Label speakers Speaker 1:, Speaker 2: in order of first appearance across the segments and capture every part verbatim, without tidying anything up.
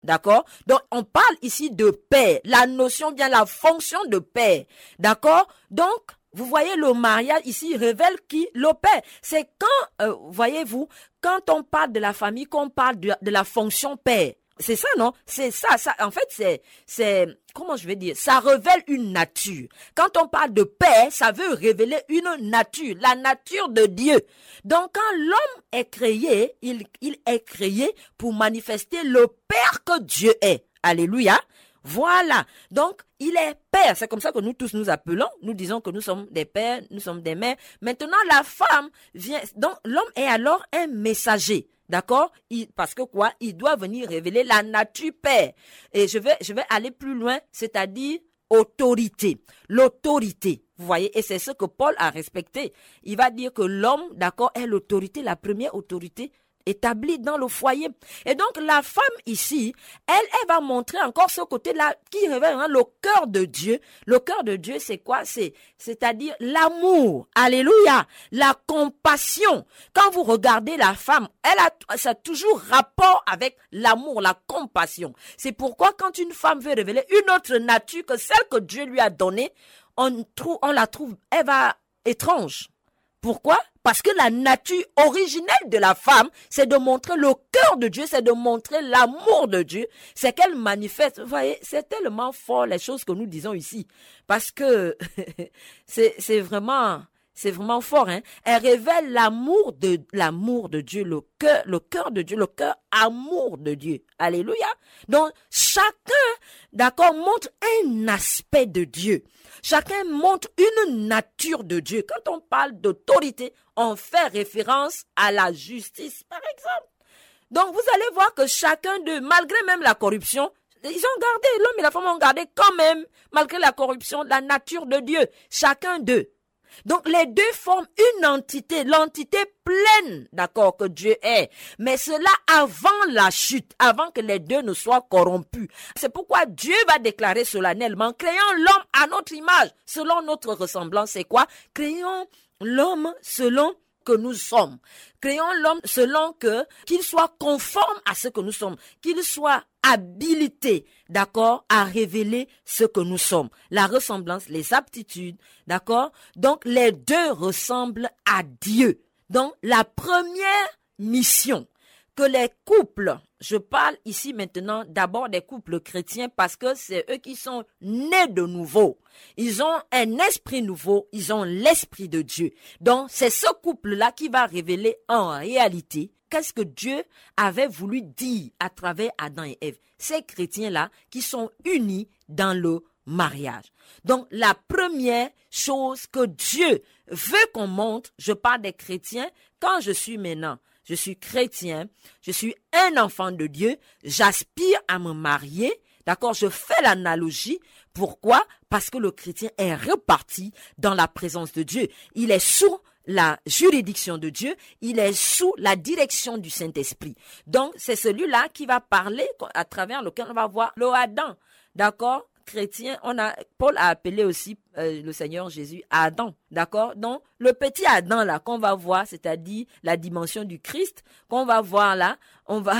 Speaker 1: D'accord? Donc, on parle ici de père. La notion bien la fonction de père. D'accord? Donc, vous voyez, le mariage ici révèle qui? Le père. C'est quand, euh, voyez-vous, quand on parle de la famille, qu'on parle de, de la fonction père. C'est ça, non? C'est ça, ça. En fait, c'est, c'est, comment je vais dire? Ça révèle une nature. Quand on parle de père, ça veut révéler une nature, la nature de Dieu. Donc, quand l'homme est créé, il, il est créé pour manifester le père que Dieu est. Alléluia. Voilà. Donc, il est père. C'est comme ça que nous tous nous appelons. Nous disons que nous sommes des pères, nous sommes des mères. Maintenant, la femme vient. Donc, l'homme est alors un messager. D'accord? Il, parce que quoi? Il doit venir révéler la nature père. Et je vais, je vais aller plus loin, c'est-à-dire autorité. L'autorité. Vous voyez? Et c'est ce que Paul a respecté. Il va dire que l'homme, d'accord, est l'autorité, la première autorité établie dans le foyer. Et donc, la femme ici, elle, elle va montrer encore ce côté-là qui révèle hein, le cœur de Dieu. Le cœur de Dieu, c'est quoi? C'est, c'est-à-dire l'amour. Alléluia. La compassion. Quand vous regardez la femme, elle a, ça a toujours rapport avec l'amour, la compassion. C'est pourquoi quand une femme veut révéler une autre nature que celle que Dieu lui a donnée, on trouve, on la trouve, elle va étrange. Pourquoi? Parce que la nature originelle de la femme, c'est de montrer le cœur de Dieu, c'est de montrer l'amour de Dieu, c'est qu'elle manifeste. Vous voyez, c'est tellement fort les choses que nous disons ici, parce que c'est, c'est vraiment, c'est vraiment fort, hein. Elle révèle l'amour de, l'amour de Dieu, le cœur, le cœur de Dieu, le cœur amour de Dieu. Alléluia. Donc, chacun, d'accord, montre un aspect de Dieu. Chacun montre une nature de Dieu. Quand on parle d'autorité, on fait référence à la justice, par exemple. Donc, vous allez voir que chacun d'eux, malgré même la corruption, ils ont gardé, l'homme et la femme ont gardé quand même, malgré la corruption, la nature de Dieu. Chacun d'eux. Donc, les deux forment une entité, l'entité pleine, d'accord, que Dieu est. Mais cela avant la chute, avant que les deux ne soient corrompus. C'est pourquoi Dieu va déclarer solennellement, créons l'homme à notre image, selon notre ressemblance. C'est quoi? Créons l'homme selon que nous sommes. Créons l'homme selon que, qu'il soit conforme à ce que nous sommes, qu'il soit habilité, d'accord, à révéler ce que nous sommes. La ressemblance, les aptitudes, d'accord? Donc, les deux ressemblent à Dieu. Donc, la première mission que les couples, je parle ici maintenant d'abord des couples chrétiens parce que c'est eux qui sont nés de nouveau. Ils ont un esprit nouveau, ils ont l'esprit de Dieu. Donc, c'est ce couple-là qui va révéler en réalité qu'est-ce que Dieu avait voulu dire à travers Adam et Ève. Ces chrétiens-là qui sont unis dans le mariage. Donc, la première chose que Dieu veut qu'on montre, je parle des chrétiens, quand je suis maintenant, je suis chrétien, je suis un enfant de Dieu, j'aspire à me marier, d'accord, je fais l'analogie. Pourquoi? Parce que le chrétien est reparti dans la présence de Dieu. Il est sous la juridiction de Dieu, il est sous la direction du Saint-Esprit. Donc, c'est celui-là qui va parler à travers lequel on va voir le Adam, d'accord? Chrétien, on a, Paul a appelé aussi euh, le Seigneur Jésus Adam, d'accord? Donc, le petit Adam là qu'on va voir, c'est-à-dire la dimension du Christ, qu'on va voir là, on va...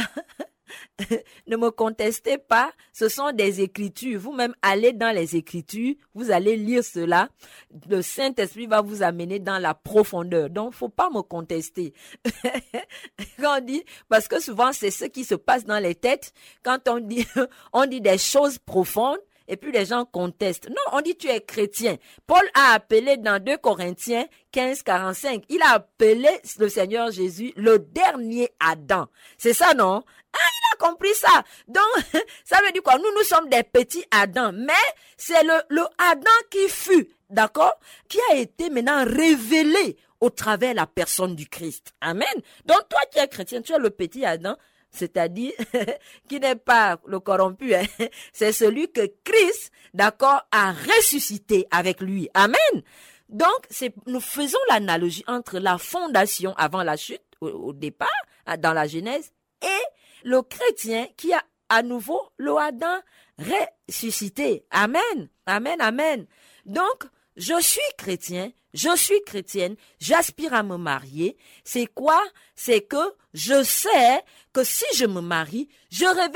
Speaker 1: Ne me contestez pas, ce sont des écritures. Vous-même allez dans les écritures, vous allez lire cela. Le Saint-Esprit va vous amener dans la profondeur. Donc, faut pas me contester. Quand on dit, parce que souvent c'est ce qui se passe dans les têtes. Quand on dit, on dit des choses profondes. Et puis les gens contestent. Non, on dit tu es chrétien. Paul a appelé dans deux Corinthiens quinze, quarante-cinq, il a appelé le Seigneur Jésus le dernier Adam. C'est ça, non? Ah, il a compris ça. Donc, ça veut dire quoi? Nous, nous sommes des petits Adam. Mais c'est le, le Adam qui fut, d'accord? Qui a été maintenant révélé au travers de la personne du Christ. Amen. Donc, toi qui es chrétien, tu es le petit Adam. C'est-à-dire qui n'est pas le corrompu, hein? C'est celui que Christ, d'accord, a ressuscité avec lui. Amen. Donc, c'est, nous faisons l'analogie entre la fondation avant la chute, au, au départ, dans la Genèse, et le chrétien qui a à nouveau le Adam ressuscité. Amen. Amen, amen. Donc, je suis chrétien, je suis chrétienne, j'aspire à me marier. C'est quoi? C'est que je sais que si je me marie, je révèle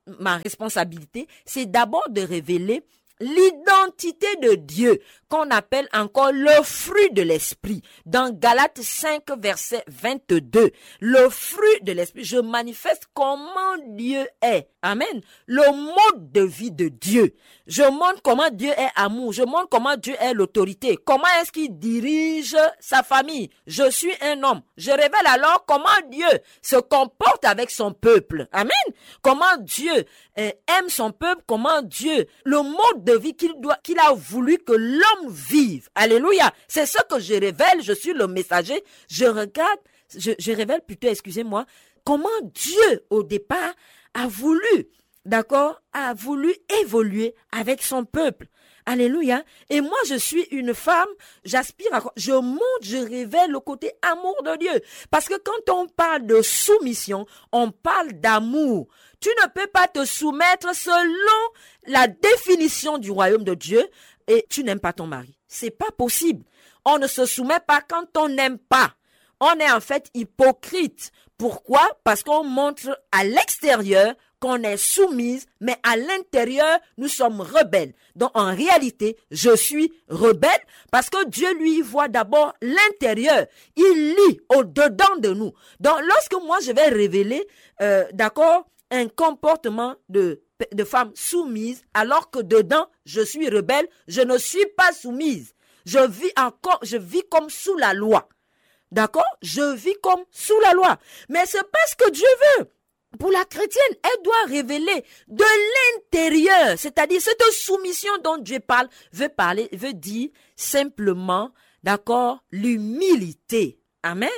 Speaker 1: ma responsabilité, c'est d'abord de révéler l'identité de Dieu, qu'on appelle encore le fruit de l'esprit. Dans Galates cinq, verset vingt-deux, le fruit de l'esprit, je manifeste comment Dieu est. Amen. Le mode de vie de Dieu. Je montre comment Dieu est amour. Je montre comment Dieu est l'autorité. Comment est-ce qu'il dirige sa famille. Je suis un homme. Je révèle alors comment Dieu se comporte avec son peuple. Amen. Comment Dieu euh, aime son peuple. Comment Dieu, le mode de vie qu'il doit, qu'il a voulu que l'homme vive. Alléluia. C'est ce que je révèle. Je suis le messager. Je regarde, je, je révèle plutôt, excusez-moi, comment Dieu, au départ, a voulu, d'accord, a voulu évoluer avec son peuple. Alléluia. Et moi, je suis une femme, j'aspire à, je montre, je révèle le côté amour de Dieu. Parce que quand on parle de soumission, on parle d'amour. Tu ne peux pas te soumettre selon la définition du royaume de Dieu et tu n'aimes pas ton mari. C'est pas possible. On ne se soumet pas quand on n'aime pas. On est en fait hypocrite. Pourquoi? Parce qu'on montre à l'extérieur qu'on est soumise, mais à l'intérieur, nous sommes rebelles. Donc, en réalité, je suis rebelle parce que Dieu, lui, voit d'abord l'intérieur. Il lit au-dedans de nous. Donc, lorsque moi, je vais révéler, euh, d'accord, un comportement de, de femme soumise, alors que dedans, je suis rebelle, je ne suis pas soumise. Je vis encore, je vis comme sous la loi. D'accord? Je vis comme sous la loi. Mais c'est pas ce que Dieu veut. Pour la chrétienne, elle doit révéler de l'intérieur. C'est-à-dire, cette soumission dont Dieu parle, veut parler, veut dire simplement, d'accord, l'humilité. Amen.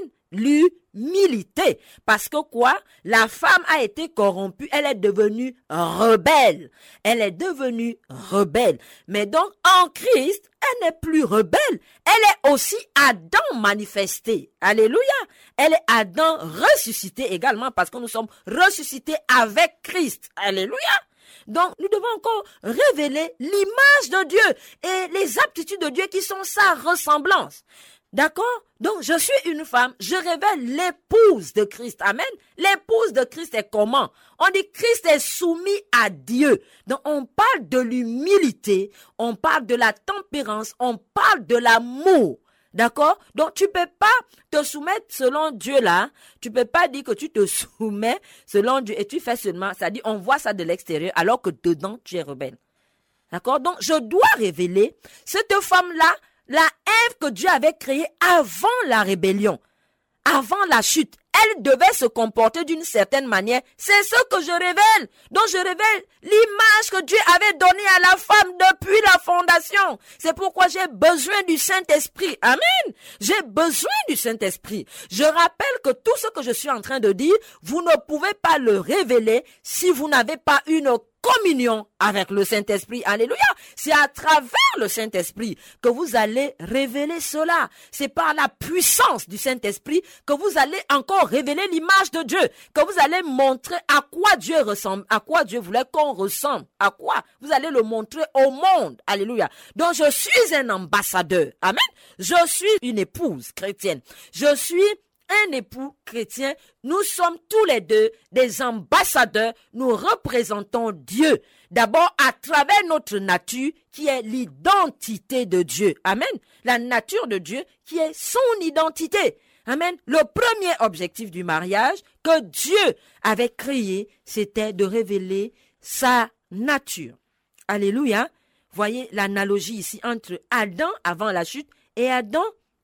Speaker 1: L'humilité. Parce que quoi? La femme a été corrompue, elle est devenue rebelle. Elle est devenue rebelle. Mais donc, en Christ, elle n'est plus rebelle. Elle est aussi Adam manifesté. Alléluia. Elle est Adam ressuscité également parce que nous sommes ressuscités avec Christ. Alléluia. Donc, nous devons encore révéler l'image de Dieu et les aptitudes de Dieu qui sont sa ressemblance. D'accord? Donc, je suis une femme, je révèle l'épouse de Christ. Amen. L'épouse de Christ est comment? On dit Christ est soumis à Dieu. Donc, on parle de l'humilité, on parle de la tempérance, on parle de l'amour. D'accord? Donc, tu peux pas te soumettre selon Dieu là. Tu peux pas dire que tu te soumets selon Dieu et tu fais seulement, c'est-à-dire on voit ça de l'extérieur alors que dedans, tu es rebelle. D'accord? Donc, je dois révéler cette femme-là, la Ève que Dieu avait créée avant la rébellion, avant la chute. Elle devait se comporter d'une certaine manière. C'est ce que je révèle. Donc je révèle l'image que Dieu avait donnée à la femme depuis la fondation. C'est pourquoi j'ai besoin du Saint-Esprit. Amen. J'ai besoin du Saint-Esprit. Je rappelle que tout ce que je suis en train de dire, vous ne pouvez pas le révéler si vous n'avez pas une communion avec le Saint-Esprit. Alléluia. C'est à travers le Saint-Esprit que vous allez révéler cela. C'est par la puissance du Saint-Esprit que vous allez encore révéler l'image de Dieu, que vous allez montrer à quoi Dieu ressemble, à quoi Dieu voulait qu'on ressemble, à quoi vous allez le montrer au monde. Alléluia. Donc je suis un ambassadeur. Amen. Je suis une épouse chrétienne. Je suis un époux chrétien, nous sommes tous les deux des ambassadeurs, nous représentons Dieu. D'abord à travers notre nature qui est l'identité de Dieu. Amen. La nature de Dieu qui est son identité. Amen. Le premier objectif du mariage que Dieu avait créé, c'était de révéler sa nature. Alléluia. Voyez l'analogie ici entre Adam avant la chute et Adam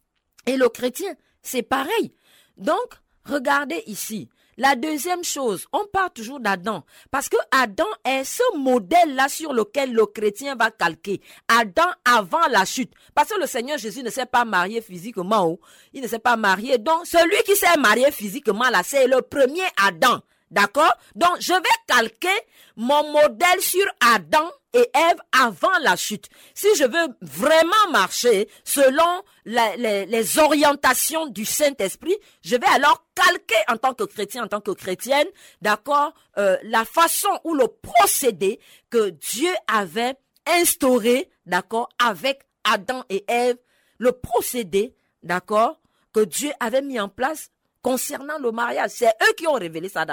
Speaker 1: et le chrétien. C'est pareil. Donc, regardez ici. La deuxième chose, on parle toujours d'Adam, parce que Adam est ce modèle-là sur lequel le chrétien va calquer. Adam avant la chute. Parce que le Seigneur Jésus ne s'est pas marié physiquement. Oh. Il ne s'est pas marié. Donc, celui qui s'est marié physiquement, là, c'est le premier Adam. D'accord? Donc, je vais calquer mon modèle sur Adam et Ève avant la chute. Si je veux vraiment marcher selon la, les, les orientations du Saint-Esprit, je vais alors calquer en tant que chrétien, en tant que chrétienne, d'accord, euh, la façon ou le procédé que Dieu avait instauré, d'accord, avec Adam et Ève, le procédé, d'accord, que Dieu avait mis en place concernant le mariage. C'est eux qui ont révélé ça d'abord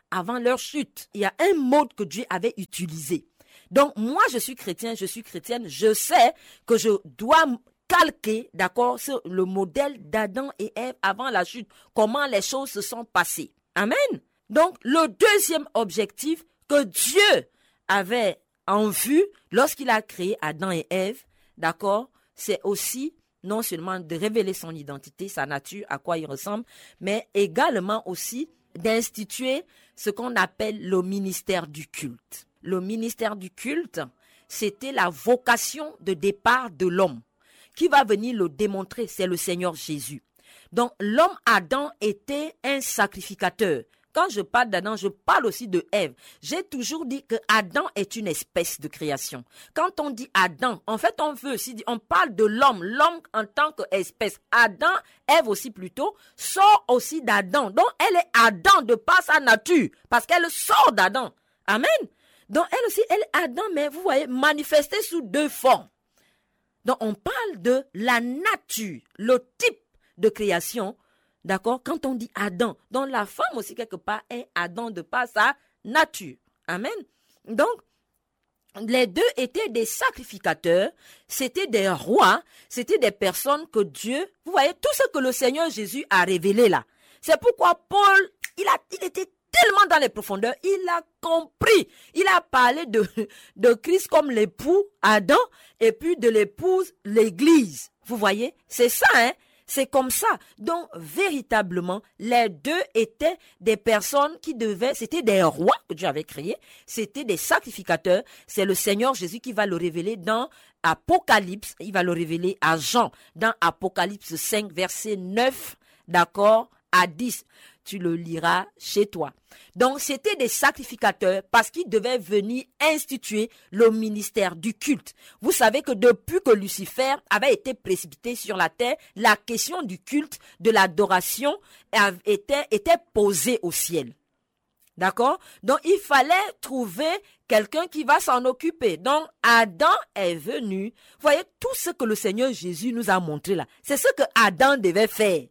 Speaker 1: avant leur chute. Il y a un mode que Dieu avait utilisé. Donc, moi, je suis chrétien, je suis chrétienne, je sais que je dois calquer, d'accord, sur le modèle d'Adam et Ève avant la chute, comment les choses se sont passées. Amen. Donc, le deuxième objectif que Dieu avait en vue lorsqu'il a créé Adam et Ève, d'accord, c'est aussi non seulement de révéler son identité, sa nature, à quoi il ressemble, mais également aussi d'instituer ce qu'on appelle le ministère du culte. Le ministère du culte, c'était la vocation de départ de l'homme. Qui va venir le démontrer, c'est le Seigneur Jésus. Donc, l'homme Adam était un sacrificateur. Quand je parle d'Adam, je parle aussi de Ève. J'ai toujours dit que Adam est une espèce de création. Quand on dit Adam, en fait, on veut aussi dire, on parle de l'homme, l'homme en tant qu'espèce. Adam, Ève aussi plutôt, sort aussi d'Adam. Donc, elle est Adam de par sa nature, parce qu'elle sort d'Adam. Amen. Donc, elle aussi, elle est Adam, mais vous voyez, manifestée sous deux formes. Donc, on parle de la nature, le type de création. D'accord? Quand on dit Adam, donc la femme aussi quelque part est Adam de par sa nature. Amen. Donc, les deux étaient des sacrificateurs, c'était des rois, c'était des personnes que Dieu, vous voyez, tout ce que le Seigneur Jésus a révélé là. C'est pourquoi Paul, il, a, il était tellement dans les profondeurs, il a compris, il a parlé de, de Christ comme l'époux Adam et puis de l'épouse l'Église. Vous voyez, c'est ça, hein? C'est comme ça. Donc, véritablement, les deux étaient des personnes qui devaient, c'était des rois que Dieu avait créés, c'était des sacrificateurs. C'est le Seigneur Jésus qui va le révéler dans Apocalypse, il va le révéler à Jean, dans Apocalypse cinq, verset neuf, d'accord, à dix. Tu le liras chez toi. Donc, c'était des sacrificateurs parce qu'ils devaient venir instituer le ministère du culte. Vous savez que depuis que Lucifer avait été précipité sur la terre, la question du culte, de l'adoration était, était posée au ciel. D'accord? Donc, il fallait trouver quelqu'un qui va s'en occuper. Donc, Adam est venu. Vous voyez, tout ce que le Seigneur Jésus nous a montré là, c'est ce que Adam devait faire.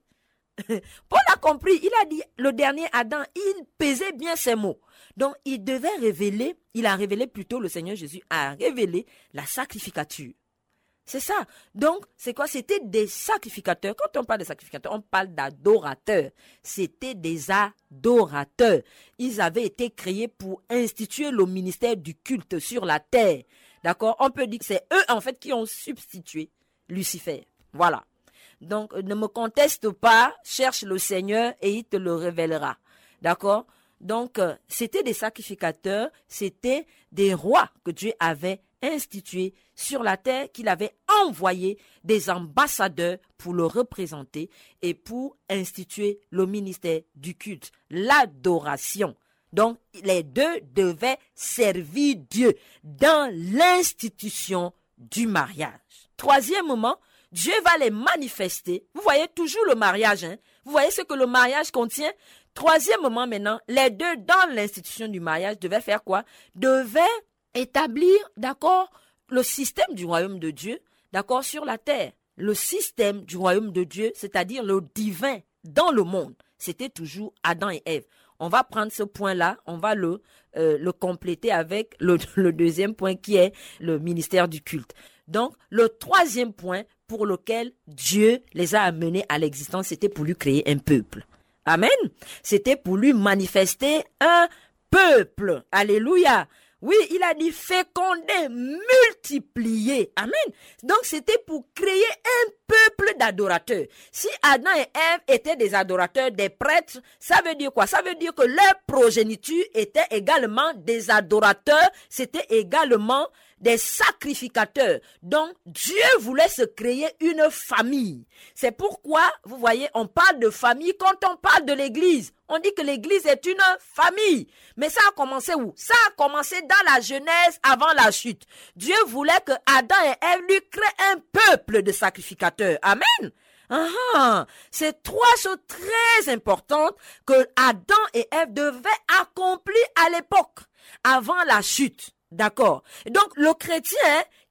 Speaker 1: Paul a compris, il a dit, le dernier Adam, il pesait bien ses mots. Donc, il devait révéler, il a révélé plutôt, le Seigneur Jésus a révélé la sacrificature. C'est ça. Donc, c'est quoi? C'était des sacrificateurs. Quand on parle de sacrificateurs, on parle d'adorateurs. C'était des adorateurs. Ils avaient été créés pour instituer le ministère du culte sur la terre. D'accord? On peut dire que c'est eux, en fait, qui ont substitué Lucifer. Voilà. Donc, ne me conteste pas, cherche le Seigneur et il te le révélera. D'accord? Donc, euh, c'était des sacrificateurs, c'était des rois que Dieu avait institués sur la terre, qu'il avait envoyé des ambassadeurs pour le représenter et pour instituer le ministère du culte, l'adoration. Donc, les deux devaient servir Dieu dans l'institution du mariage. Troisièmement, Dieu va les manifester. Vous voyez toujours le mariage, hein? Vous voyez ce que le mariage contient? Troisièmement, maintenant, les deux dans l'institution du mariage devaient faire quoi? Devaient établir, d'accord, le système du royaume de Dieu, d'accord, sur la terre. Le système du royaume de Dieu, c'est-à-dire le divin dans le monde, c'était toujours Adam et Ève. On va prendre ce point-là, on va le, euh, le compléter avec le, le deuxième point qui est le ministère du culte. Donc, le troisième point pour lequel Dieu les a amenés à l'existence, c'était pour lui créer un peuple. Amen. C'était pour lui manifester un peuple. Alléluia. Oui, il a dit féconder, multiplier. Amen. Donc, c'était pour créer un peuple d'adorateurs. Si Adam et Ève étaient des adorateurs, des prêtres, ça veut dire quoi? Ça veut dire que leur progéniture était également des adorateurs, c'était également des sacrificateurs. Donc, Dieu voulait se créer une famille. C'est pourquoi, vous voyez, on parle de famille quand on parle de l'église. On dit que l'église est une famille. Mais ça a commencé où? Ça a commencé dans la Genèse avant la chute. Dieu voulait que Adam et Ève lui créent un peuple de sacrificateurs. Amen. Ah, c'est trois choses très importantes que Adam et Ève devaient accomplir à l'époque, avant la chute. D'accord. Donc, le chrétien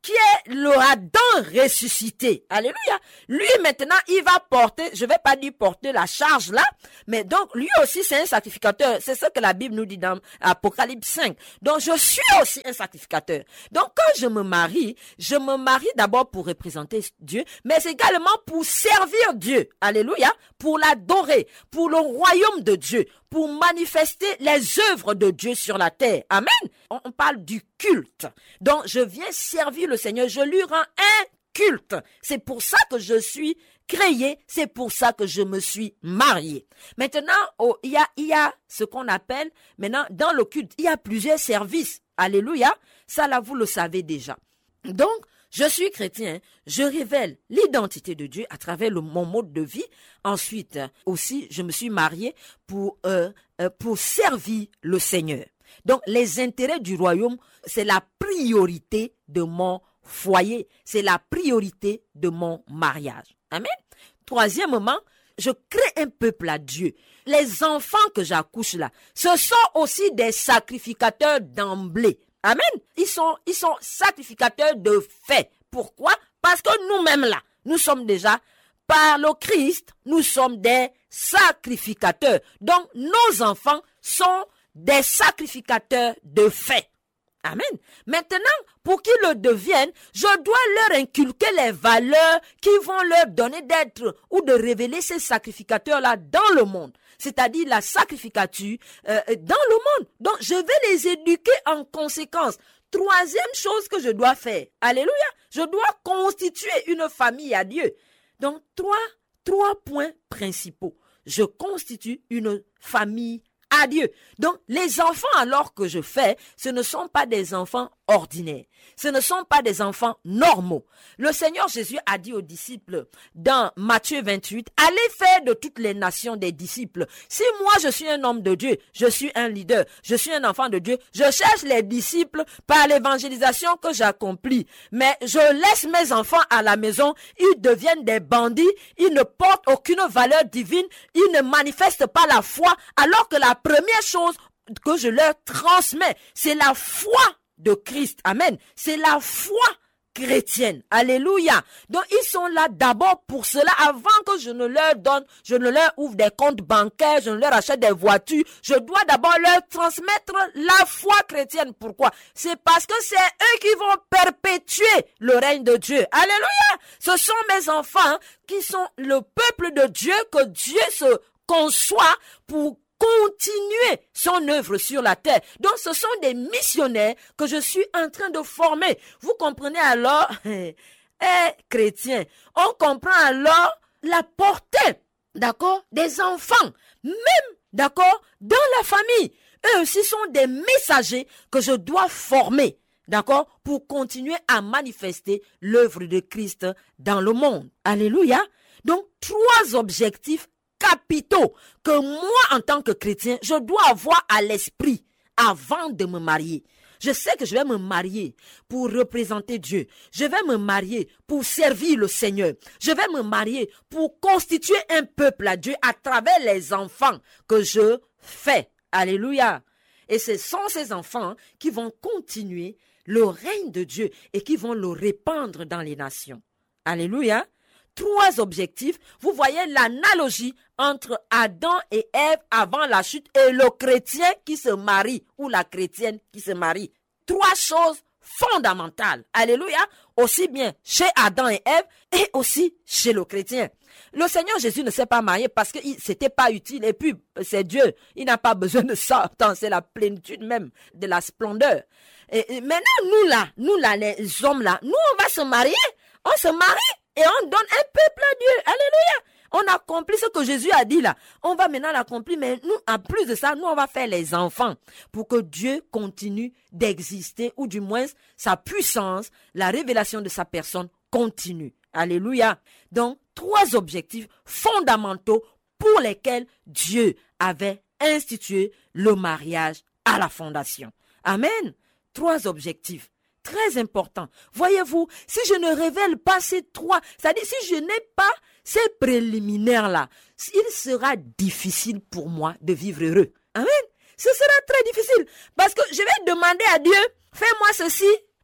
Speaker 1: qui est le Adam ressuscité. Alléluia. Lui, maintenant, il va porter, je vais pas dire porter la charge là, mais donc, lui aussi, c'est un sacrificateur. C'est ce que la Bible nous dit dans Apocalypse cinq. Donc, je suis aussi un sacrificateur. Donc, quand je me marie, je me marie d'abord pour représenter Dieu, mais également pour servir Dieu. Alléluia. Pour l'adorer, pour le royaume de Dieu, pour manifester les œuvres de Dieu sur la terre. Amen. On, on parle du culte. Donc, je viens servir le Seigneur. Je lui rends un culte. C'est pour ça que je suis créé. C'est pour ça que je me suis marié. Maintenant, oh, il y a, il y a ce qu'on appelle, maintenant, dans le culte, il y a plusieurs services. Alléluia. Ça, là, vous le savez déjà. Donc, je suis chrétien, je révèle l'identité de Dieu à travers le, mon mode de vie. Ensuite, aussi, je me suis marié pour, euh, euh, pour servir le Seigneur. Donc, les intérêts du royaume, c'est la priorité de mon foyer. C'est la priorité de mon mariage. Amen. Troisièmement, je crée un peuple à Dieu. Les enfants que j'accouche là, ce sont aussi des sacrificateurs d'emblée. Amen. Ils sont, ils sont sacrificateurs de fait. Pourquoi? Parce que nous-mêmes là, nous sommes déjà, par le Christ, nous sommes des sacrificateurs. Donc, nos enfants sont des sacrificateurs de fait. Amen. Maintenant, pour qu'ils le deviennent, je dois leur inculquer les valeurs qui vont leur donner d'être ou de révéler ces sacrificateurs-là dans le monde. C'est-à-dire la sacrificature euh, dans le monde. Donc, je vais les éduquer en conséquence. Troisième chose que je dois faire. Alléluia. Je dois constituer une famille à Dieu. Donc, trois, trois points principaux. Je constitue une famille à Dieu. Donc, les enfants alors que je fais, ce ne sont pas des enfants ordinaires. Ce ne sont pas des enfants normaux. Le Seigneur Jésus a dit aux disciples dans Matthieu vingt-huit, allez faire de toutes les nations des disciples. Si moi je suis un homme de Dieu, je suis un leader, je suis un enfant de Dieu, je cherche les disciples par l'évangélisation que j'accomplis. Mais je laisse mes enfants à la maison, ils deviennent des bandits, ils ne portent aucune valeur divine, ils ne manifestent pas la foi, alors que la première chose que je leur transmets, c'est la foi de Christ. Amen. C'est la foi chrétienne. Alléluia. Donc, ils sont là d'abord pour cela. Avant que je ne leur donne, je ne leur ouvre des comptes bancaires, je ne leur achète des voitures. Je dois d'abord leur transmettre la foi chrétienne. Pourquoi? C'est parce que c'est eux qui vont perpétuer le règne de Dieu. Alléluia. Ce sont mes enfants qui sont le peuple de Dieu que Dieu se conçoit pour continuer son œuvre sur la terre. Donc, ce sont des missionnaires que je suis en train de former. Vous comprenez alors, eh, chrétiens, on comprend alors la portée, d'accord, des enfants, même, d'accord, dans la famille. Eux aussi sont des messagers que je dois former, d'accord, pour continuer à manifester l'œuvre de Christ dans le monde. Alléluia. Donc, trois objectifs capitaux que moi, en tant que chrétien, je dois avoir à l'esprit avant de me marier. Je sais que je vais me marier pour représenter Dieu. Je vais me marier pour servir le Seigneur. Je vais me marier pour constituer un peuple à Dieu à travers les enfants que je fais. Alléluia. Et ce sont ces enfants qui vont continuer le règne de Dieu et qui vont le répandre dans les nations. Alléluia. Trois objectifs. Vous voyez l'analogie entre Adam et Ève avant la chute et le chrétien qui se marie ou la chrétienne qui se marie. Trois choses fondamentales. Alléluia. Aussi bien chez Adam et Ève et aussi chez le chrétien. Le Seigneur Jésus ne s'est pas marié parce que c'était pas utile. Et puis, c'est Dieu. Il n'a pas besoin de ça. Tant c'est la plénitude même de la splendeur. Et, et maintenant, nous là, nous là, les hommes là, nous on va se marier. On se marie. Et on donne un peuple à Dieu. Alléluia. On accomplit ce que Jésus a dit là. On va maintenant l'accomplir. Mais nous, en plus de ça, nous, on va faire les enfants pour que Dieu continue d'exister, ou du moins, sa puissance, la révélation de sa personne continue. Alléluia. Donc, trois objectifs fondamentaux pour lesquels Dieu avait institué le mariage à la fondation. Amen. Trois objectifs. Très important. Voyez-vous, si je ne révèle pas ces trois, c'est-à-dire si je n'ai pas ces préliminaires-là, il sera difficile pour moi de vivre heureux. Amen. Ce sera très difficile parce que je vais demander à Dieu, fais-moi ceci,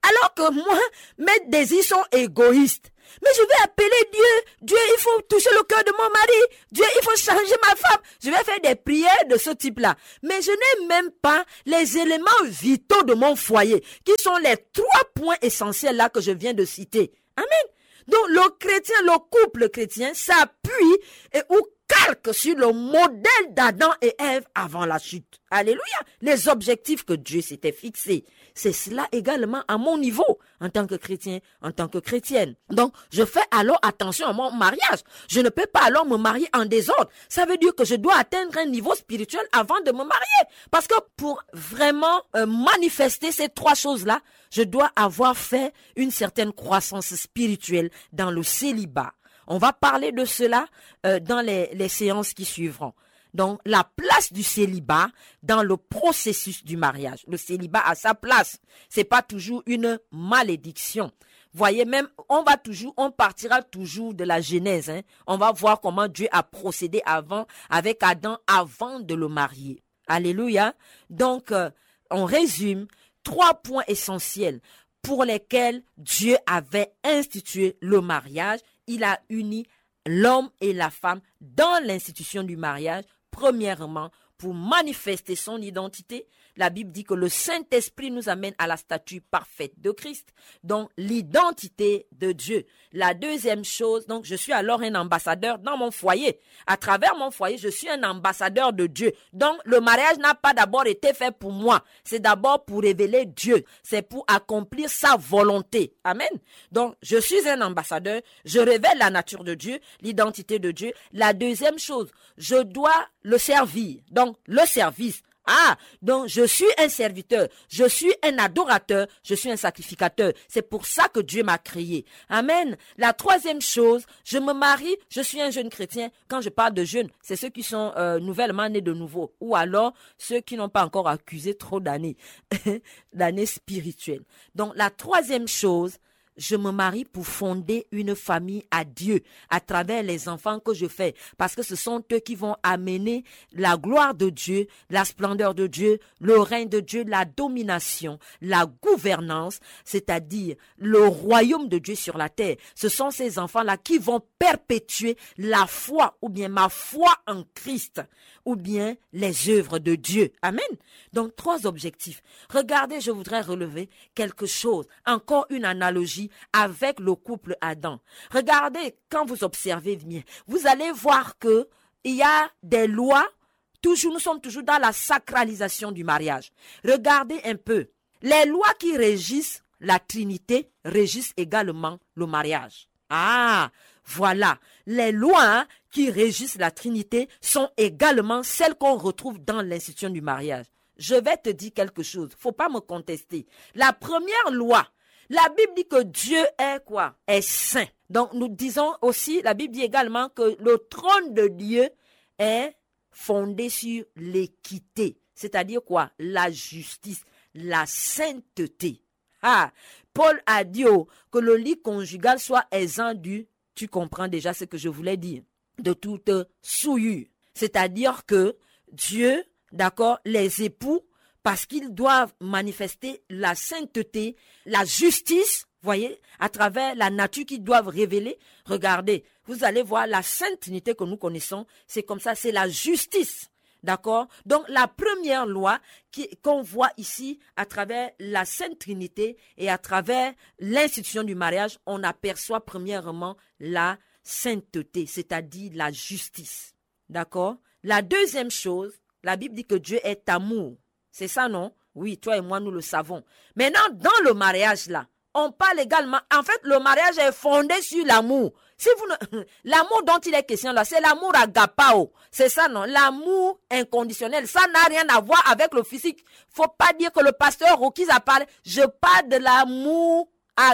Speaker 1: Alors que moi, mes désirs sont égoïstes. Mais je vais appeler Dieu. Dieu, il faut toucher le cœur de mon mari. Dieu, il faut changer ma femme. Je vais faire des prières de ce type-là. Mais je n'ai même pas les éléments vitaux de mon foyer, qui sont les trois points essentiels là que je viens de citer. Amen. Donc, le chrétien, le couple chrétien s'appuie et ou calque sur le modèle d'Adam et Ève avant la chute. Alléluia. Les objectifs que Dieu s'était fixés. C'est cela également à mon niveau, en tant que chrétien, en tant que chrétienne. Donc, je fais alors attention à mon mariage. Je ne peux pas alors me marier en désordre. Ça veut dire que je dois atteindre un niveau spirituel avant de me marier. Parce que pour vraiment euh, manifester ces trois choses-là, je dois avoir fait une certaine croissance spirituelle dans le célibat. On va parler de cela euh, dans les, les séances qui suivront. Donc, la place du célibat dans le processus du mariage. Le célibat a sa place. C'est pas toujours une malédiction. Voyez, même, on va toujours, on partira toujours de la Genèse, hein. On va voir comment Dieu a procédé avant, avec Adam, avant de le marier. Alléluia. Donc, euh, on résume trois points essentiels pour lesquels Dieu avait institué le mariage. Il a uni l'homme et la femme dans l'institution du mariage. Premièrement, pour manifester son identité, la Bible dit que le Saint-Esprit nous amène à la statue parfaite de Christ, donc l'identité de Dieu. La deuxième chose, donc je suis alors un ambassadeur dans mon foyer. À travers mon foyer, je suis un ambassadeur de Dieu. Donc le mariage n'a pas d'abord été fait pour moi, c'est d'abord pour révéler Dieu, c'est pour accomplir sa volonté. Amen. Donc je suis un ambassadeur, je révèle la nature de Dieu, l'identité de Dieu. La deuxième chose, je dois le servir, donc le service. Ah, donc je suis un serviteur, je suis un adorateur, je suis un sacrificateur. C'est pour ça que Dieu m'a créé. Amen. La troisième chose, je me marie, je suis un jeune chrétien. Quand je parle de jeunes, c'est ceux qui sont euh, nouvellement nés de nouveau, ou alors ceux qui n'ont pas encore accusé trop d'années, d'années spirituelles. Donc la troisième chose, je me marie pour fonder une famille à Dieu à travers les enfants que je fais, parce que ce sont eux qui vont amener la gloire de Dieu, la splendeur de Dieu, le règne de Dieu, la domination, la gouvernance, c'est-à-dire le royaume de Dieu sur la terre. Ce sont ces enfants-là qui vont perpétuer la foi, ou bien ma foi en Christ, ou bien les œuvres de Dieu. Amen. Donc, trois objectifs. Regardez, je voudrais relever quelque chose, encore une analogie avec le couple Adam. Regardez, quand vous observez bien, vous allez voir que il y a des lois, toujours, nous sommes toujours dans la sacralisation du mariage. Regardez un peu, les lois qui régissent la Trinité régissent également le mariage. Ah, voilà, les lois qui régissent la Trinité sont également celles qu'on retrouve dans l'institution du mariage. Je vais te dire quelque chose, faut pas me contester. La première loi, la Bible dit que Dieu est quoi? Est saint. Donc nous disons aussi, la Bible dit également que le trône de Dieu est fondé sur l'équité. C'est-à-dire quoi? La justice, la sainteté. Ah, Paul a dit oh, que le lit conjugal soit exempt du, tu comprends déjà ce que je voulais dire, de toute souillure. C'est-à-dire que Dieu, d'accord, les époux, parce qu'ils doivent manifester la sainteté, la justice, voyez, à travers la nature qu'ils doivent révéler. Regardez, vous allez voir la sainte Trinité que nous connaissons, c'est comme ça, c'est la justice. D'accord? Donc, la première loi qui, qu'on voit ici à travers la Sainte Trinité et à travers l'institution du mariage, on aperçoit premièrement la sainteté, c'est-à-dire la justice. D'accord? La deuxième chose, la Bible dit que Dieu est amour. C'est ça, non? Oui, toi et moi, nous le savons. Maintenant, dans le mariage, là, on parle également, en fait, le mariage est fondé sur l'amour. Si vous ne, l'amour dont il est question là, c'est l'amour agapao. C'est ça, non? L'amour inconditionnel. Ça n'a rien à voir avec le physique. Faut pas dire que le pasteur Rokis a parlé. Je parle de l'amour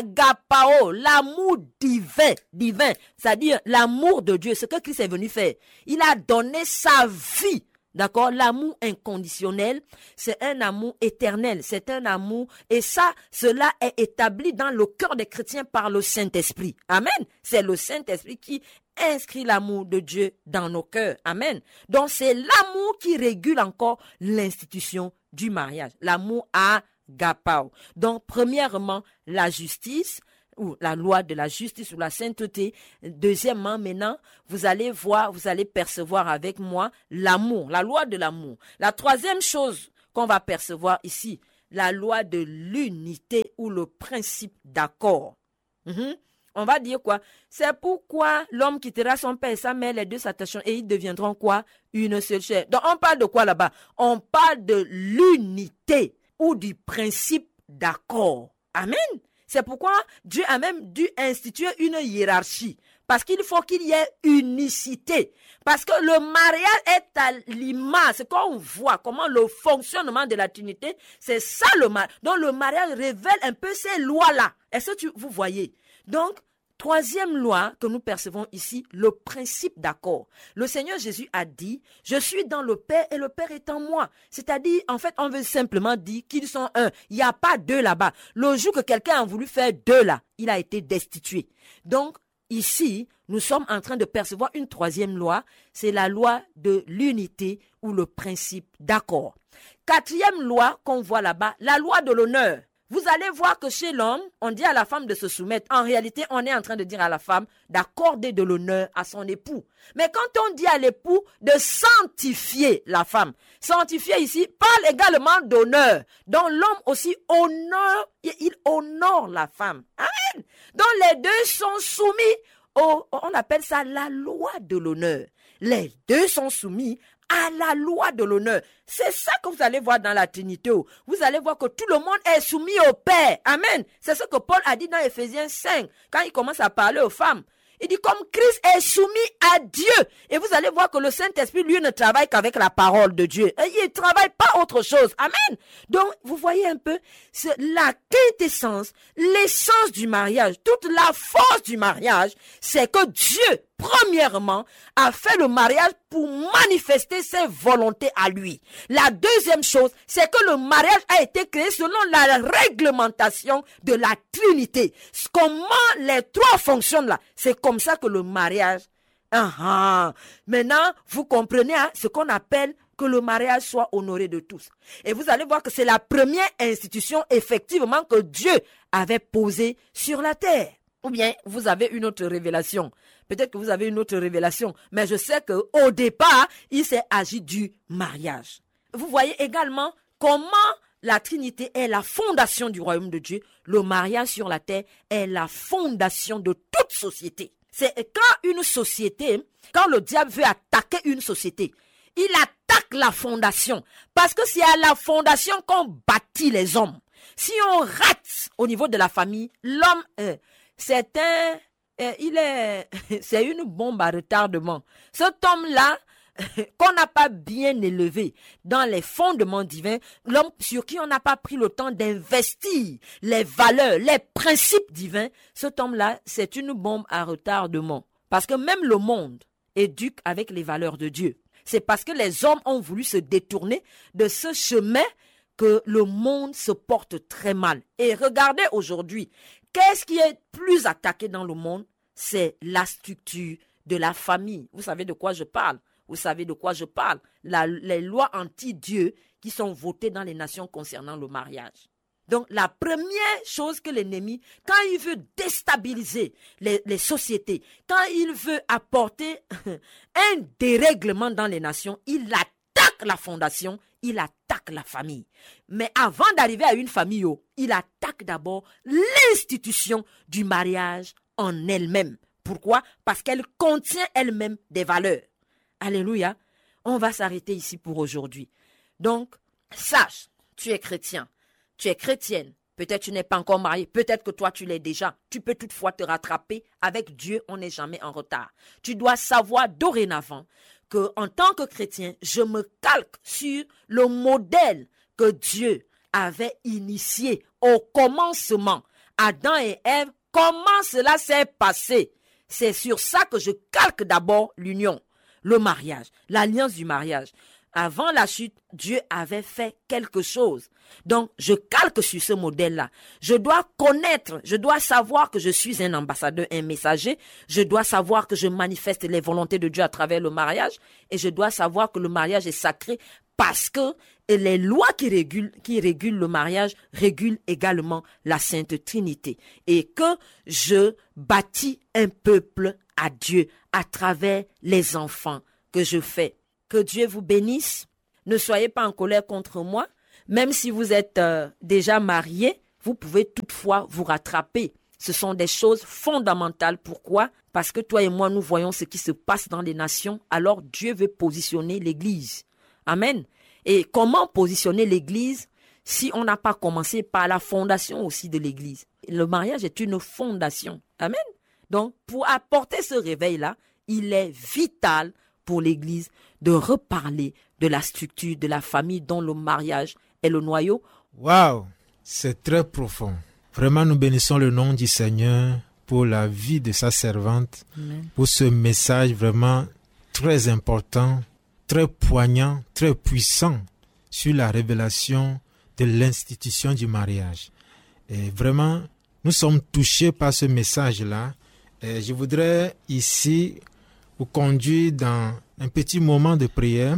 Speaker 1: agapao, l'amour divin, divin. C'est-à-dire l'amour de Dieu, ce que Christ est venu faire. Il a donné sa vie. D'accord? L'amour inconditionnel, c'est un amour éternel, c'est un amour, et ça, cela est établi dans le cœur des chrétiens par le Saint-Esprit. Amen. C'est le Saint-Esprit qui inscrit l'amour de Dieu dans nos cœurs. Amen. Donc, c'est l'amour qui régule encore l'institution du mariage. L'amour agapao. Donc, premièrement, la justice, ou la loi de la justice ou la sainteté. Deuxièmement, maintenant, vous allez voir, vous allez percevoir avec moi l'amour, la loi de l'amour. La troisième chose qu'on va percevoir ici, la loi de l'unité ou le principe d'accord. Mm-hmm. On va dire quoi? C'est pourquoi l'homme quittera son père et sa mère, les deux s'attacheront et ils deviendront quoi? Une seule chair. Donc on parle de quoi là-bas? On parle de l'unité ou du principe d'accord. Amen. C'est pourquoi Dieu a même dû instituer une hiérarchie. Parce qu'il faut qu'il y ait unicité. Parce que le mariage est à l'image. C'est quand on voit comment le fonctionnement de la Trinité, c'est ça le mariage. Donc le mariage révèle un peu ces lois-là. Est-ce que tu, vous voyez? Donc, troisième loi que nous percevons ici, le principe d'accord. Le Seigneur Jésus a dit, je suis dans le Père et le Père est en moi. C'est-à-dire, en fait, on veut simplement dire qu'ils sont un. Il n'y a pas deux là-bas. Le jour que quelqu'un a voulu faire deux là, il a été destitué. Donc, ici, nous sommes en train de percevoir une troisième loi, c'est la loi de l'unité ou le principe d'accord. Quatrième loi qu'on voit là-bas, la loi de l'honneur. Vous allez voir que chez l'homme, on dit à la femme de se soumettre. En réalité, on est en train de dire à la femme d'accorder de l'honneur à son époux. Mais quand on dit à l'époux de sanctifier la femme, sanctifier ici parle également d'honneur. Donc l'homme aussi honore, il honore la femme. Amen. Donc les deux sont soumis au, on appelle ça la loi de l'honneur. Les deux sont soumis à la loi de l'honneur. C'est ça que vous allez voir dans la Trinité. Vous allez voir que tout le monde est soumis au Père. Amen. C'est ce que Paul a dit dans Éphésiens cinq, quand il commence à parler aux femmes. Il dit comme Christ est soumis à Dieu. Et vous allez voir que le Saint-Esprit, lui, ne travaille qu'avec la parole de Dieu. Et il ne travaille pas autre chose. Amen. Donc, vous voyez un peu, c'est la quintessence, l'essence du mariage, toute la force du mariage, c'est que Dieu, premièrement, a fait le mariage pour manifester ses volontés à lui. La deuxième chose, c'est que le mariage a été créé selon la réglementation de la Trinité. Comment les trois fonctionnent là, c'est comme ça que le mariage... Ah, ah. Maintenant, vous comprenez hein, ce qu'on appelle que le mariage soit honoré de tous. Et vous allez voir que c'est la première institution effectivement que Dieu avait posée sur la terre. Ou bien vous avez une autre révélation. Peut-être que vous avez une autre révélation. Mais je sais qu'au départ, il s'est agi du mariage. Vous voyez également comment la Trinité est la fondation du royaume de Dieu. Le mariage sur la terre est la fondation de toute société. C'est quand une société, quand le diable veut attaquer une société, il attaque la fondation. Parce que c'est à la fondation qu'on bâtit les hommes. Si on rate au niveau de la famille, l'homme... Euh, C'est un, euh, il est, c'est une bombe à retardement. Cet homme-là, qu'on n'a pas bien élevé dans les fondements divins, l'homme sur qui on n'a pas pris le temps d'investir les valeurs, les principes divins, cet homme-là, c'est une bombe à retardement. Parce que même le monde éduque avec les valeurs de Dieu. C'est parce que les hommes ont voulu se détourner de ce chemin que le monde se porte très mal. Et regardez aujourd'hui, qu'est-ce qui est plus attaqué dans le monde? C'est la structure de la famille. Vous savez de quoi je parle? Vous savez de quoi je parle? La, les lois anti-Dieu qui sont votées dans les nations concernant le mariage. Donc, la première chose que l'ennemi, quand il veut déstabiliser les, les sociétés, quand il veut apporter un dérèglement dans les nations, il attaque la fondation, il attaque la famille. Mais avant d'arriver à une famille, oh, il attaque d'abord l'institution du mariage en elle-même. Pourquoi? Parce qu'elle contient elle-même des valeurs. Alléluia. On va s'arrêter ici pour aujourd'hui. Donc, sache, tu es chrétien, tu es chrétienne. Peut-être tu n'es pas encore marié, peut-être que toi tu l'es déjà. Tu peux toutefois te rattraper. Avec Dieu, on n'est jamais en retard. Tu dois savoir dorénavant que en tant que chrétien, je me calque sur le modèle que Dieu avait initié au commencement. Adam et Ève, comment cela s'est passé? C'est sur ça que je calque d'abord l'union, le mariage, l'alliance du mariage. Avant la chute, Dieu avait fait quelque chose. Donc, je calque sur ce modèle-là. Je dois connaître, je dois savoir que je suis un ambassadeur, un messager. Je dois savoir que je manifeste les volontés de Dieu à travers le mariage. Et je dois savoir que le mariage est sacré parce que les lois qui régulent, qui régulent le mariage régulent également la Sainte Trinité. Et que je bâtis un peuple à Dieu à travers les enfants que je fais. Que Dieu vous bénisse. Ne soyez pas en colère contre moi. Même si vous êtes euh, déjà marié, vous pouvez toutefois vous rattraper. Ce sont des choses fondamentales. Pourquoi? Parce que toi et moi, nous voyons ce qui se passe dans les nations. Alors Dieu veut positionner l'Église. Amen. Et comment positionner l'Église si on n'a pas commencé par la fondation aussi de l'Église? Le mariage est une fondation. Amen. Donc, pour apporter ce réveil-là, il est vital pour l'Église de reparler de la structure de la famille dont le mariage est le noyau.
Speaker 2: Waouh, c'est très profond. Vraiment, nous bénissons le nom du Seigneur pour la vie de sa servante, Amen. Pour ce message vraiment très important, très poignant, très puissant sur la révélation de l'institution du mariage. Et vraiment, nous sommes touchés par ce message-là. Et je voudrais ici vous conduire dans un petit moment de prière.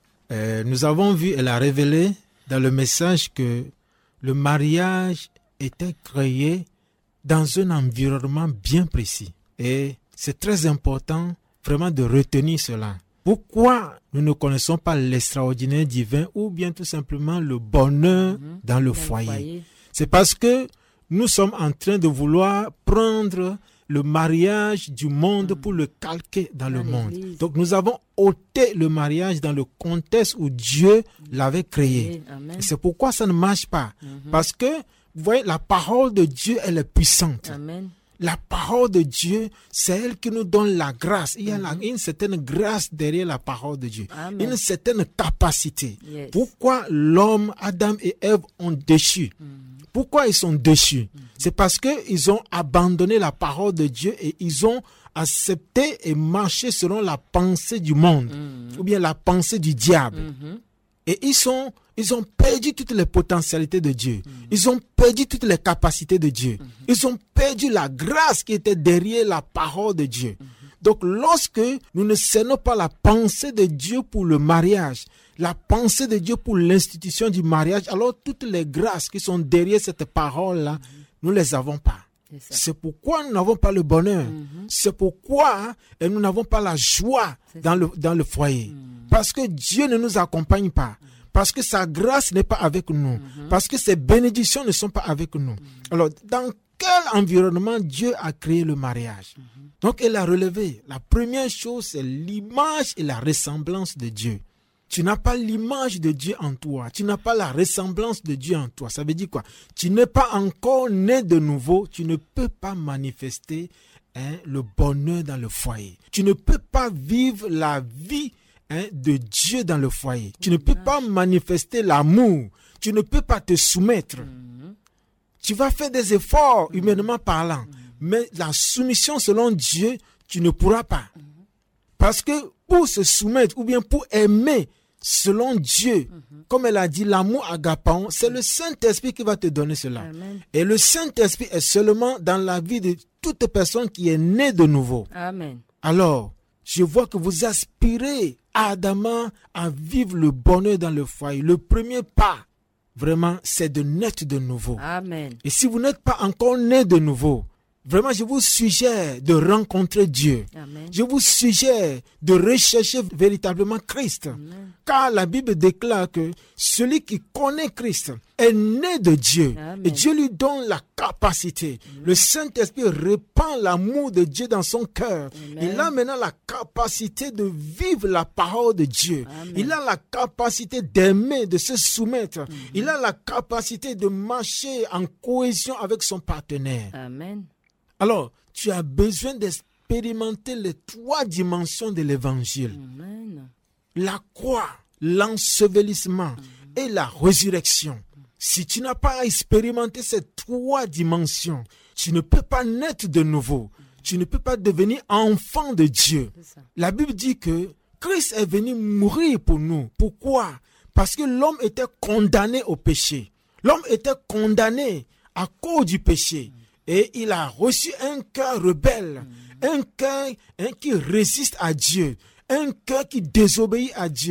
Speaker 2: Et nous avons vu, elle a révélé dans le message que le mariage était créé dans un environnement bien précis. Et c'est très important vraiment de retenir cela. Pourquoi nous ne connaissons pas l'extraordinaire divin ou bien tout simplement le bonheur mmh, dans le foyer? foyer C'est parce que nous sommes en train de vouloir prendre le mariage du monde mmh. pour le calquer dans, dans le monde. L'église. Donc nous avons ôté le mariage dans le contexte où Dieu mmh. l'avait créé. Et c'est pourquoi ça ne marche pas. Mmh. Parce que, vous voyez, la parole de Dieu, elle est puissante. Amen. La parole de Dieu, c'est elle qui nous donne la grâce. Il y a mm-hmm. la, une certaine grâce derrière la parole de Dieu. Amen. Une certaine capacité. Yes. Pourquoi l'homme, Adam et Ève ont déchu? Mm-hmm. Pourquoi ils sont déchus? Mm-hmm. C'est parce qu'ils ont abandonné la parole de Dieu et ils ont accepté et marché selon la pensée du monde. Mm-hmm. Ou bien la pensée du diable. Mm-hmm. Et ils sont... Ils ont perdu toutes les potentialités de Dieu. Mmh. Ils ont perdu toutes les capacités de Dieu. Mmh. Ils ont perdu la grâce qui était derrière la parole de Dieu. Mmh. Donc, lorsque nous ne cernons pas la pensée de Dieu pour le mariage, la pensée de Dieu pour l'institution du mariage, alors toutes les grâces qui sont derrière cette parole-là, mmh. nous ne les avons pas. C'est, C'est pourquoi nous n'avons pas le bonheur. Mmh. C'est pourquoi hein, et nous n'avons pas la joie dans le, dans le foyer. Mmh. Parce que Dieu ne nous accompagne pas. Parce que sa grâce n'est pas avec nous. Mm-hmm. Parce que ses bénédictions ne sont pas avec nous. Mm-hmm. Alors, dans quel environnement Dieu a créé le mariage? Mm-hmm. Donc, elle a relevé. La première chose, c'est l'image et la ressemblance de Dieu. Tu n'as pas l'image de Dieu en toi. Tu n'as pas la ressemblance de Dieu en toi. Ça veut dire quoi? Tu n'es pas encore né de nouveau. Tu ne peux pas manifester hein, le bonheur dans le foyer. Tu ne peux pas vivre la vie Hein, de Dieu dans le foyer. Tu ne peux pas manifester l'amour. Tu ne peux pas te soumettre. Mm-hmm. Tu vas faire des efforts, mm-hmm. humainement parlant. Mm-hmm. Mais la soumission selon Dieu, tu ne pourras pas. Mm-hmm. Parce que pour se soumettre ou bien pour aimer selon Dieu, mm-hmm. comme elle a dit, l'amour agapant, c'est le Saint-Esprit qui va te donner cela. Amen. Et le Saint-Esprit est seulement dans la vie de toute personne qui est née de nouveau. Amen. Alors, je vois que vous aspirez ardemment à vivre le bonheur dans le foyer. Le premier pas, vraiment, c'est de naître de nouveau. Amen. Et si vous n'êtes pas encore né de nouveau, vraiment, je vous suggère de rencontrer Dieu. Amen. Je vous suggère de rechercher véritablement Christ. Amen. Car la Bible déclare que celui qui connaît Christ est né de Dieu. Amen. Et Dieu lui donne la capacité. Amen. Le Saint-Esprit répand l'amour de Dieu dans son cœur. Amen. Il a maintenant la capacité de vivre la parole de Dieu. Amen. Il a la capacité d'aimer, de se soumettre. Amen. Il a la capacité de marcher en cohésion avec son partenaire. Amen. Alors, tu as besoin d'expérimenter les trois dimensions de l'évangile. Amen. La croix, l'ensevelissement mm-hmm. et la résurrection. Si tu n'as pas expérimenté ces trois dimensions, tu ne peux pas naître de nouveau. Tu ne peux pas devenir enfant de Dieu. La Bible dit que Christ est venu mourir pour nous. Pourquoi? Parce que l'homme était condamné au péché. L'homme était condamné à cause du péché. Et il a reçu un cœur rebelle, mmh. un cœur hein, qui résiste à Dieu, un cœur qui désobéit à Dieu.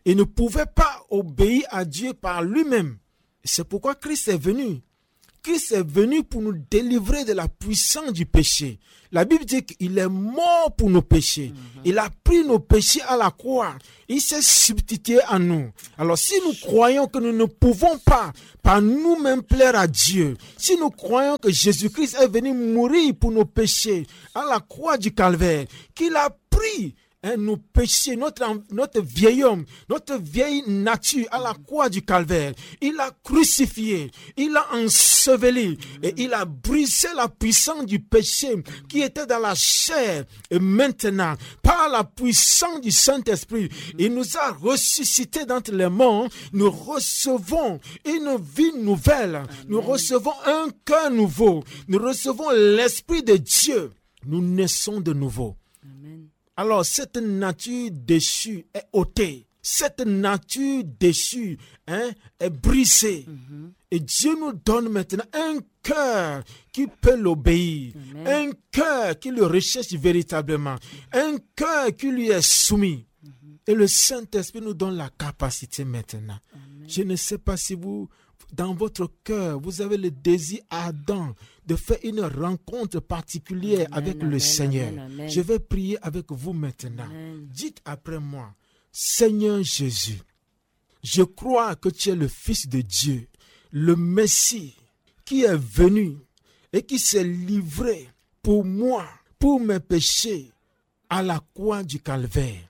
Speaker 2: Il ne pouvait pas obéir à Dieu par lui-même. C'est pourquoi Christ est venu. Christ est venu pour nous délivrer de la puissance du péché. La Bible dit qu'il est mort pour nos péchés. Mm-hmm. Il a pris nos péchés à la croix. Il s'est substitué à nous. Alors si nous croyons que nous ne pouvons pas par nous-mêmes plaire à Dieu, si nous croyons que Jésus-Christ est venu mourir pour nos péchés à la croix du Calvaire, qu'il a pris Hein, nos péchés, notre, notre vieil homme, notre vieille nature à la croix du Calvaire, il a crucifié, il a enseveli et il a brisé la puissance du péché qui était dans la chair. Et maintenant, par la puissance du Saint-Esprit, il nous a ressuscités d'entre les morts. Nous recevons une vie nouvelle, nous recevons un cœur nouveau, nous recevons l'Esprit de Dieu. Nous naissons de nouveau. Alors, cette nature déchue est ôtée. Cette nature déchue hein, est brisée. Mm-hmm. Et Dieu nous donne maintenant un cœur qui peut l'obéir. Amen. Un cœur qui le recherche véritablement. Un cœur qui lui est soumis. Mm-hmm. Et le Saint-Esprit nous donne la capacité maintenant. Amen. Je ne sais pas si vous, dans votre cœur, vous avez le désir ardent de faire une rencontre particulière amen, avec amen, le Seigneur. Amen, amen. Je vais prier avec vous maintenant. Amen. Dites après moi, Seigneur Jésus, je crois que tu es le Fils de Dieu, le Messie qui est venu et qui s'est livré pour moi, pour mes péchés, à la croix du Calvaire.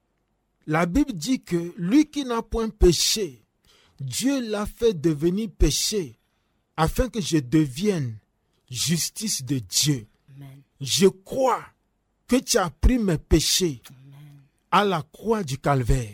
Speaker 2: La Bible dit que lui qui n'a point péché, Dieu l'a fait devenir péché afin que je devienne justice de Dieu. Amen. Je crois que tu as pris mes péchés Amen. À la croix du Calvaire.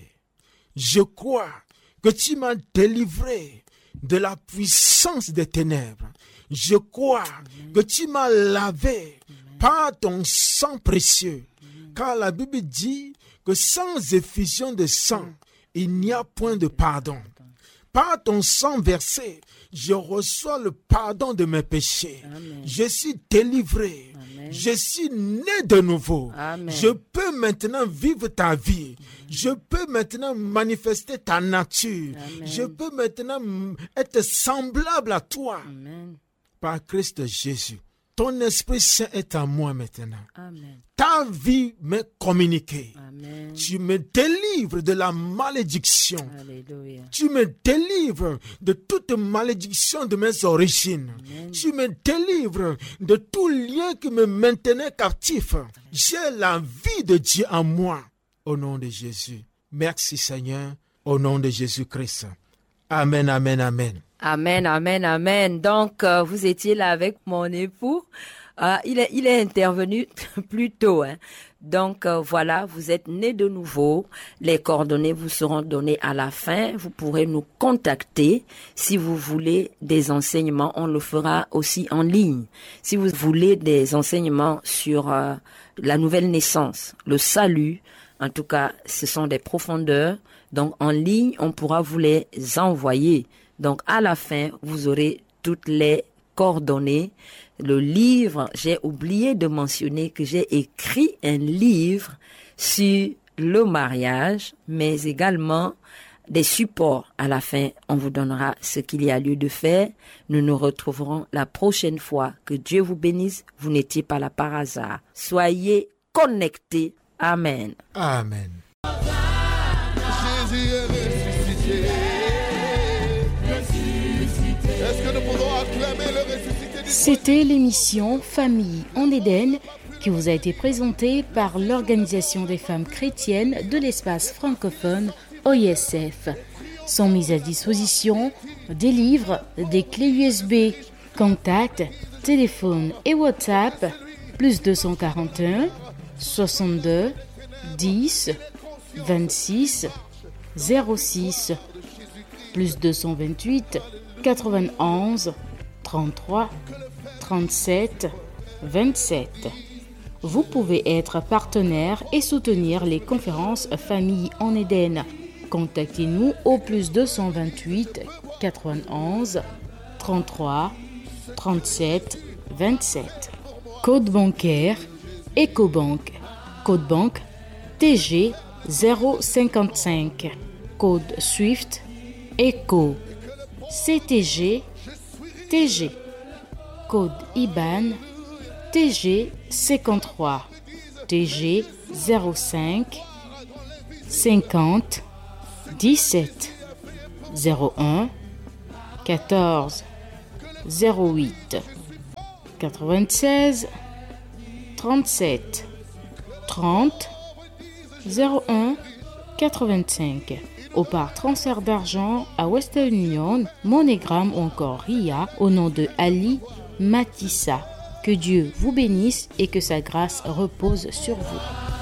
Speaker 2: Je crois que tu m'as délivré de la puissance des ténèbres. Je crois Amen. Que tu m'as lavé Amen. Par ton sang précieux. Amen. Car la Bible dit que sans effusion de sang, il n'y a point de pardon. Par ton sang versé, je reçois le pardon de mes péchés. Amen. Je suis délivré. Amen. Je suis né de nouveau. Amen. Je peux maintenant vivre ta vie. Amen. Je peux maintenant manifester ta nature. Amen. Je peux maintenant être semblable à toi. Amen. Par Christ Jésus. Ton Esprit Saint est à moi maintenant. Amen. Ta vie m'est communiquée. Amen. Tu me délivres de la malédiction. Alléluia. Tu me délivres de toute malédiction de mes origines. Amen. Tu me délivres de tout lien qui me maintenait captif. Amen. J'ai la vie de Dieu en moi. Au nom de Jésus. Merci Seigneur. Au nom de Jésus-Christ. Amen, amen, amen.
Speaker 1: Amen, amen, amen. Donc, euh, vous étiez là avec mon époux. Euh, il est, il est intervenu plus tôt. Hein. Donc, euh, voilà, vous êtes nés de nouveau. Les coordonnées vous seront données à la fin. Vous pourrez nous contacter si vous voulez des enseignements. On le fera aussi en ligne. Si vous voulez des enseignements sur euh, la nouvelle naissance, le salut, en tout cas, ce sont des profondeurs. Donc, en ligne, on pourra vous les envoyer. Donc, à la fin, vous aurez toutes les coordonnées. Le livre, j'ai oublié de mentionner que j'ai écrit un livre sur le mariage, mais également des supports. À la fin, on vous donnera ce qu'il y a lieu de faire. Nous nous retrouverons la prochaine fois. Que Dieu vous bénisse. Vous n'étiez pas là par hasard. Soyez connectés. Amen.
Speaker 2: Amen.
Speaker 3: Jésus est ressuscité. Est-ce que nous pouvons acclamer le ressuscité du
Speaker 4: C'était l'émission Famille en Éden qui vous a été présentée par l'Organisation des femmes chrétiennes de l'espace francophone O I S F. Sont mises à disposition des livres, des clés U S B, contacts, téléphone et WhatsApp, plus deux cent quarante et un, soixante-deux, dix, vingt-six, zéro six, plus deux cent vingt-huit, quatre-vingt-onze, trente-trois, trente-sept, vingt-sept. Vous pouvez être partenaire et soutenir les conférences Famille en Éden. Contactez-nous au plus deux cent vingt-huit, quatre-vingt-onze, trente-trois, trente-sept, vingt-sept. Code bancaire Ecobank. Code banque T G zéro cinquante-cinq. code SWIFT, ECHO, C T G, T G, code I B A N, T G cinquante-trois, T G zéro cinq, cinquante, dix-sept, zéro un, quatorze, zéro huit, quatre-vingt-seize, trente-sept, trente, zéro un, quatre-vingt-cinq. Ou par transfert d'argent à Western Union, MoneyGram ou encore R I A au nom de Ali Matissa. Que Dieu vous bénisse et que sa grâce repose sur vous.